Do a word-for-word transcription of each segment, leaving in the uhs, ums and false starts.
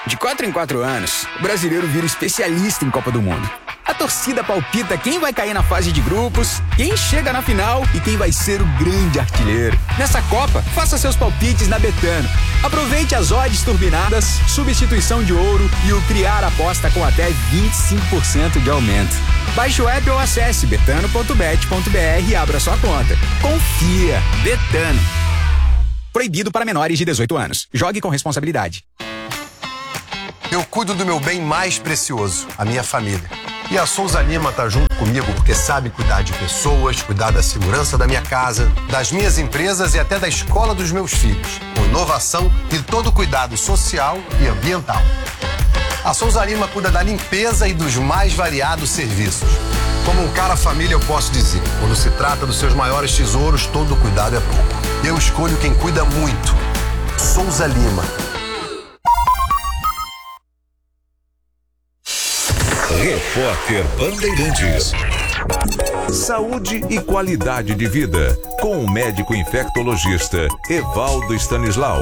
De quatro em quatro anos, o brasileiro vira especialista em Copa do Mundo. A torcida palpita quem vai cair na fase de grupos, quem chega na final e quem vai ser o grande artilheiro. Nessa Copa, faça seus palpites na Betano. Aproveite as odds turbinadas, substituição de ouro e o criar aposta com até vinte e cinco por cento de aumento. Baixe o app ou acesse betano ponto bet ponto br e abra sua conta. Confia. Betano. Proibido para menores de dezoito anos. Jogue com responsabilidade. Eu cuido do meu bem mais precioso, a minha família. E a Souza Lima tá junto comigo porque sabe cuidar de pessoas, cuidar da segurança da minha casa, das minhas empresas e até da escola dos meus filhos, com inovação e todo cuidado social e ambiental. A Souza Lima cuida da limpeza e dos mais variados serviços. Como um cara família eu posso dizer, quando se trata dos seus maiores tesouros, todo cuidado é pouco. Eu escolho quem cuida muito. Souza Lima. Repórter Bandeirantes. Saúde e qualidade de vida, com o médico infectologista Evaldo Stanislau.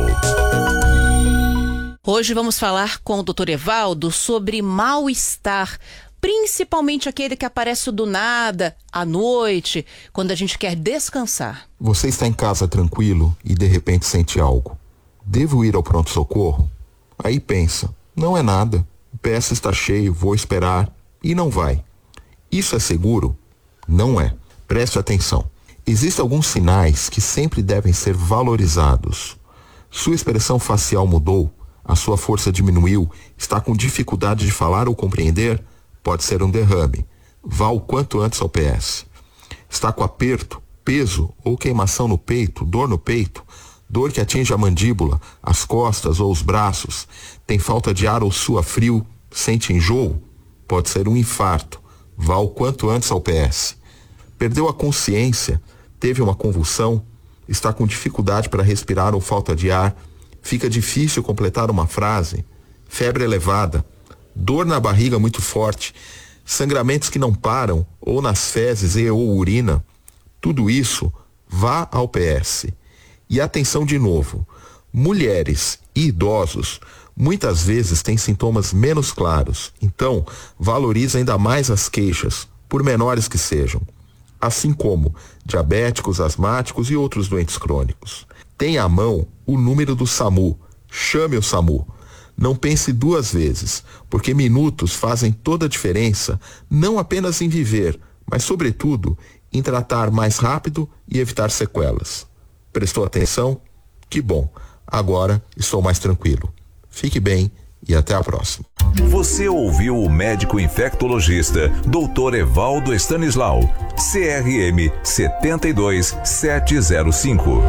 Hoje vamos falar com o doutor Evaldo sobre mal-estar, principalmente aquele que aparece do nada, à noite, quando a gente quer descansar. Você está em casa tranquilo e de repente sente algo. Devo ir ao pronto-socorro? Aí pensa, não é nada. O P S está cheio, vou esperar. E não vai. Isso é seguro? Não é. Preste atenção. Existem alguns sinais que sempre devem ser valorizados. Sua expressão facial mudou? A sua força diminuiu? Está com dificuldade de falar ou compreender? Pode ser um derrame. Vá o quanto antes ao P S. Está com aperto, peso ou queimação no peito, dor no peito? Dor que atinge a mandíbula, as costas ou os braços? Tem falta de ar ou sua frio? Sente enjoo? Pode ser um infarto. Vá o quanto antes ao P S. Perdeu a consciência? Teve uma convulsão? Está com dificuldade para respirar ou falta de ar? Fica difícil completar uma frase? Febre elevada? Dor na barriga muito forte? Sangramentos que não param? Ou nas fezes e ou urina? Tudo isso, vá ao P S. E atenção de novo, mulheres e idosos muitas vezes têm sintomas menos claros, então valorize ainda mais as queixas, por menores que sejam, assim como diabéticos, asmáticos e outros doentes crônicos. Tenha à mão o número do SAMU, chame o SAMU. Não pense duas vezes, porque minutos fazem toda a diferença, não apenas em viver, mas sobretudo em tratar mais rápido e evitar sequelas. Prestou atenção? Que bom. Agora estou mais tranquilo. Fique bem e até a próxima. Você ouviu o médico infectologista doutor Evaldo Stanislau, C R M sete dois sete zero cinco.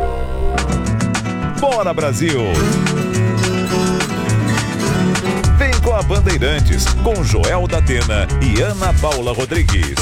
Bora, Brasil! Vem com a Bandeirantes, com Joel da Atena e Ana Paula Rodrigues.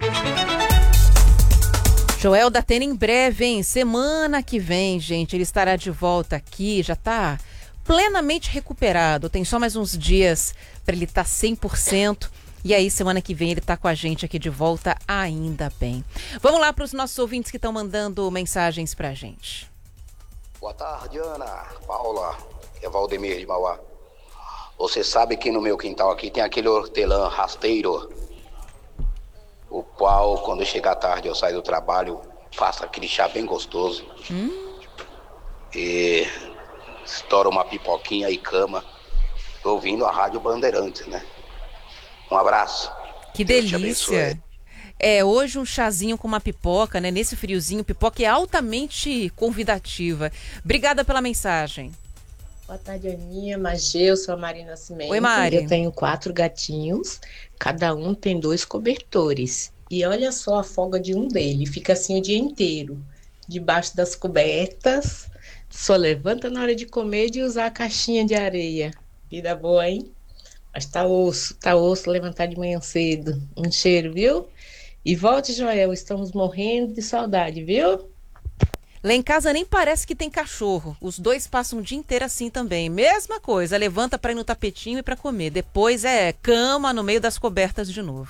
Joel da Atena em breve, hein? Semana que vem, gente, ele estará de volta aqui, já tá plenamente recuperado. Tem só mais uns dias para ele estar cem por cento. E aí, semana que vem, ele tá com a gente aqui de volta, ainda bem. Vamos lá para os nossos ouvintes que estão mandando mensagens pra gente. Boa tarde, Ana, Paula, é Valdemir de Mauá. Você sabe que no meu quintal aqui tem aquele hortelã rasteiro, o qual, quando chega à tarde, eu saio do trabalho, faço aquele chá bem gostoso. Hum. E estouro uma pipoquinha e cama, ouvindo a Rádio Bandeirantes, né? Um abraço. Que delícia. É, hoje um chazinho com uma pipoca, né? Nesse friozinho, pipoca é altamente convidativa. Obrigada pela mensagem. Boa tarde, Aninha, Magê, eu sou a Mari Nascimento. Oi, Mari. Eu tenho quatro gatinhos, cada um tem dois cobertores. E olha só a folga de um deles, fica assim o dia inteiro, debaixo das cobertas, só levanta na hora de comer e de usar a caixinha de areia. Vida boa, hein? Mas tá osso, tá osso levantar de manhã cedo. Um cheiro, viu? E volte, Joel, estamos morrendo de saudade, viu? Lá em casa nem parece que tem cachorro. Os dois passam o dia inteiro assim também. Mesma coisa, levanta para ir no tapetinho e para comer. Depois é cama no meio das cobertas de novo.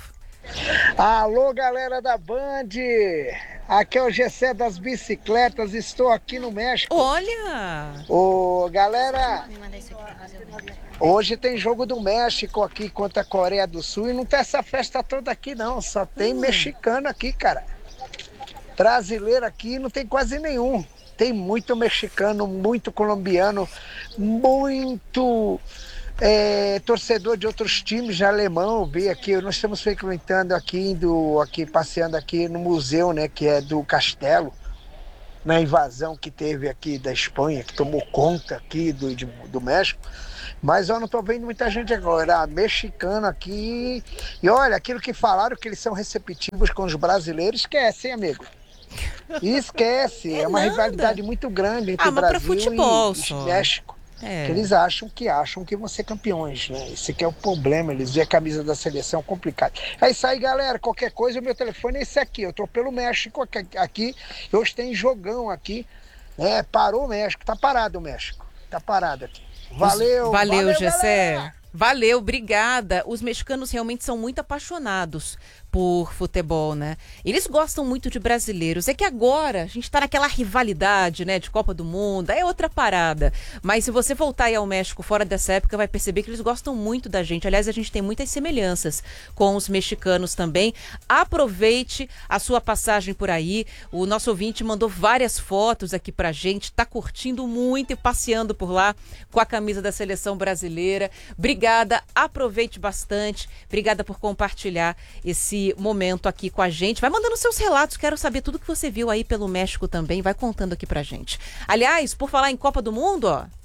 Alô, galera da Band! Aqui é o Gessé das bicicletas, estou aqui no México. Olha! Ô, galera, hoje tem jogo do México aqui contra a Coreia do Sul e não tem essa festa toda aqui não, só tem hum. mexicano aqui, cara. Brasileiro aqui não tem quase nenhum. Tem muito mexicano, muito colombiano, muito... É, torcedor de outros times de alemão, vi aqui, nós estamos frequentando aqui, do, aqui, passeando aqui no museu, né, que é do Castelo, na invasão que teve aqui da Espanha, que tomou conta aqui do, de, do México, mas eu não estou vendo muita gente agora, mexicano aqui, e olha, aquilo que falaram que eles são receptivos com os brasileiros, esquece, hein, amigo? Esquece, é, é uma nada. rivalidade muito grande entre ah, Brasil futebol, e só. México. É. Que eles acham que acham que vão ser campeões, né? Esse aqui é o problema, eles veem a camisa da seleção complicada. É isso aí, galera, qualquer coisa, o meu telefone é esse aqui, eu tô pelo México aqui, hoje tem jogão aqui, né? Parou o México, tá parado o México, tá parado aqui. Valeu, valeu, valeu Gessé. Galera. Valeu, obrigada. Os mexicanos realmente são muito apaixonados por futebol, né? Eles gostam muito de brasileiros. É que agora a gente tá naquela rivalidade, né? De Copa do Mundo, é outra parada. Mas se você voltar aí ao México fora dessa época, vai perceber que eles gostam muito da gente. Aliás, a gente tem muitas semelhanças com os mexicanos também. Aproveite a sua passagem por aí. O nosso ouvinte mandou várias fotos aqui pra gente. Tá curtindo muito e passeando por lá com a camisa da seleção brasileira. Obrigada, aproveite bastante. Obrigada por compartilhar esse momento aqui com a gente. Vai mandando seus relatos, quero saber tudo que você viu aí pelo México também, vai contando aqui pra gente. Aliás, por falar em Copa do Mundo, ó,